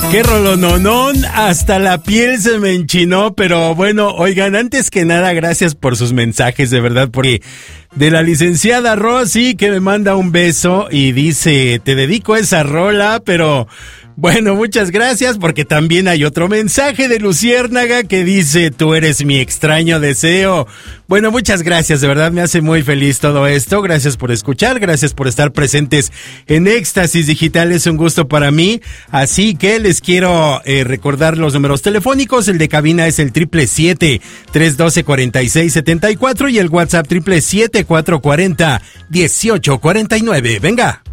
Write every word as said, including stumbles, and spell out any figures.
Qué rolononón, hasta la piel se me enchinó, pero bueno, oigan, antes que nada, gracias por sus mensajes, de verdad, porque de la licenciada Rosy, que me manda un beso y dice, te dedico esa rola, pero bueno, muchas gracias, porque también hay otro mensaje de Luciérnaga que dice, tú eres mi extraño deseo. Bueno, muchas gracias, de verdad me hace muy feliz todo esto, gracias por escuchar, gracias por estar presentes en Éxtasis Digital, es un gusto para mí, así que les quiero eh, recordar los números telefónicos, el de cabina es el triple siete, tres doce, cuarenta y seis setenta y cuatro y el WhatsApp triple siete, cuatro cuarenta, dieciocho cuarenta y nueve, venga.